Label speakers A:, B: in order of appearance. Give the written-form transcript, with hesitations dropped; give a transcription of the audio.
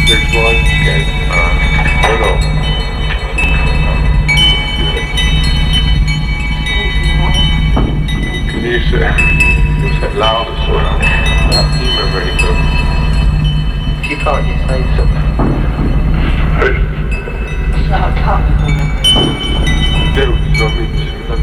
A: There's one. Okay. Hold on. Can you say what's that loudest one? You remember anything?
B: If you can't, you say something.